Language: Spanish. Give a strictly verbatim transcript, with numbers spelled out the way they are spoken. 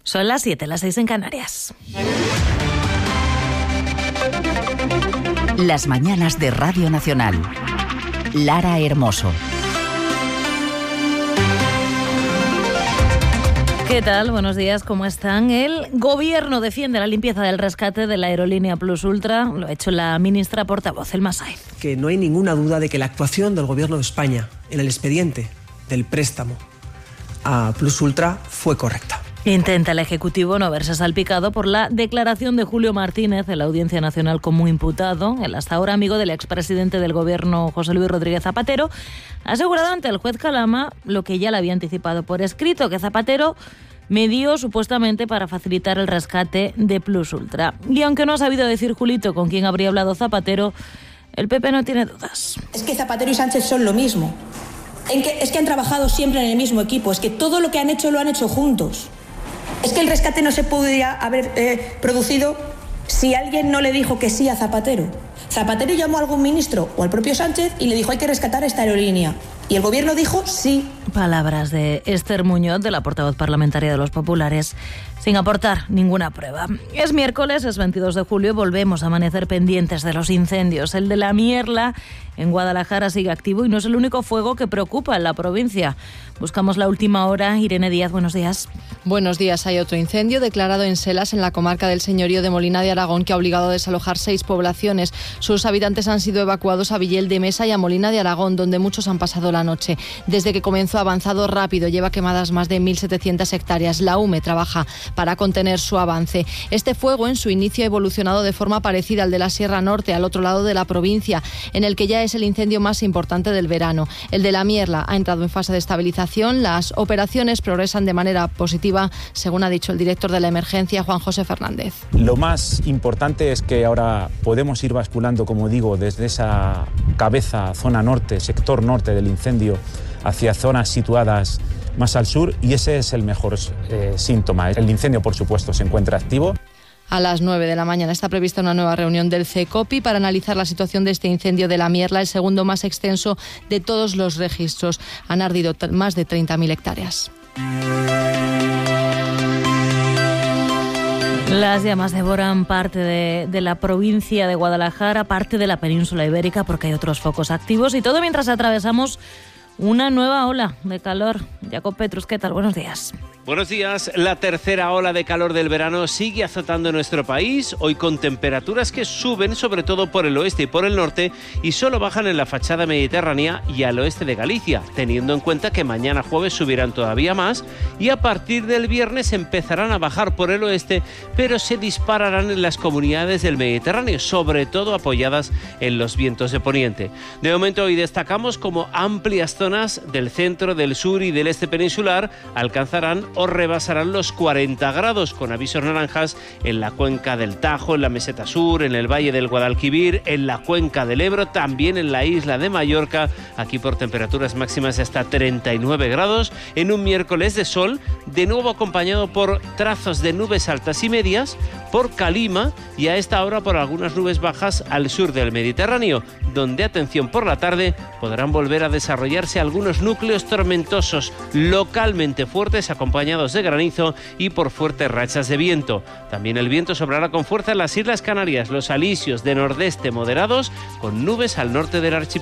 Son las siete, las seis en Canarias. Las mañanas de Radio Nacional. Lara Hermoso. ¿Qué tal? Buenos días, ¿cómo están? El Gobierno defiende la limpieza del rescate de la aerolínea Plus Ultra. Lo ha hecho la ministra portavoz, Elma Sáenz. Que no hay ninguna duda de que la actuación del Gobierno de España en el expediente del préstamo a Plus Ultra fue correcta. Intenta el Ejecutivo no verse salpicado por la declaración de Julio Martínez en la Audiencia Nacional como imputado. El hasta ahora amigo del expresidente del Gobierno, José Luis Rodríguez Zapatero, ha asegurado ante el juez Calama lo que ya le había anticipado por escrito, que Zapatero medió supuestamente para facilitar el rescate de Plus Ultra. Y aunque no ha sabido decir Julito con quién habría hablado Zapatero, el P P no tiene dudas. Es que Zapatero y Sánchez son lo mismo. En que, es que han trabajado siempre en el mismo equipo. Es que todo lo que han hecho lo han hecho juntos. Es que el rescate no se podría haber eh, producido si alguien no le dijo que sí a Zapatero. Zapatero llamó a algún ministro o al propio Sánchez y le dijo hay que rescatar esta aerolínea. Y el Gobierno dijo sí. Palabras de Esther Muñoz, de la portavoz parlamentaria de los populares, sin aportar ninguna prueba. Es miércoles, es veintidós de julio, y volvemos a amanecer pendientes de los incendios. El de la Mierla en Guadalajara sigue activo y no es el único fuego que preocupa en la provincia. Buscamos la última hora. Irene Díaz, buenos días. Buenos días. Hay otro incendio declarado en Selas, en la comarca del Señorío de Molina de Aragón, que ha obligado a desalojar seis poblaciones. Sus habitantes han sido evacuados a Villel de Mesa y a Molina de Aragón, donde muchos han pasado la noche. Desde que comenzó, ha avanzado rápido. Lleva quemadas más de mil setecientas hectáreas. La U M E trabaja para contener su avance. Este fuego, en su inicio, ha evolucionado de forma parecida al de la Sierra Norte, al otro lado de la provincia, en el que ya es el incendio más importante del verano. El de la Mierla ha entrado en fase de estabilización. Las operaciones progresan de manera positiva, según ha dicho el director de la emergencia, Juan José Fernández. Lo más importante es que ahora podemos ir basculando, como digo, desde esa cabeza, zona norte, sector norte del incendio, hacia zonas situadas más al sur, y ese es el mejor eh, síntoma. El incendio, por supuesto, se encuentra activo. A las nueve de la mañana está prevista una nueva reunión del CECOPI para analizar la situación de este incendio de la Mierla, el segundo más extenso de todos los registros. Han ardido t- más de treinta mil hectáreas. Las llamas devoran parte de, de la provincia de Guadalajara, parte de la península ibérica, porque hay otros focos activos, y todo mientras atravesamos una nueva ola de calor. Jacob Petrus, ¿qué tal? Buenos días. Buenos días. La tercera ola de calor del verano sigue azotando nuestro país, hoy con temperaturas que suben sobre todo por el oeste y por el norte y solo bajan en la fachada mediterránea y al oeste de Galicia, teniendo en cuenta que mañana jueves subirán todavía más y a partir del viernes empezarán a bajar por el oeste, pero se dispararán en las comunidades del Mediterráneo, sobre todo apoyadas en los vientos de poniente. De momento hoy destacamos como amplias zonas del centro, del sur y del este peninsular alcanzarán o rebasarán los cuarenta grados, con avisos naranjas en la cuenca del Tajo, en la meseta sur, en el valle del Guadalquivir, en la cuenca del Ebro, también en la isla de Mallorca, aquí por temperaturas máximas de hasta treinta y nueve grados, en un miércoles de sol, de nuevo acompañado por trazos de nubes altas y medias, por Calima y a esta hora por algunas nubes bajas al sur del Mediterráneo, donde, atención, por la tarde podrán volver a desarrollarse algunos núcleos tormentosos localmente fuertes, acompañados de granizo y por fuertes rachas de viento. También el viento soplará con fuerza en las Islas Canarias, los alisios de nordeste moderados, con nubes al norte del archipiélago.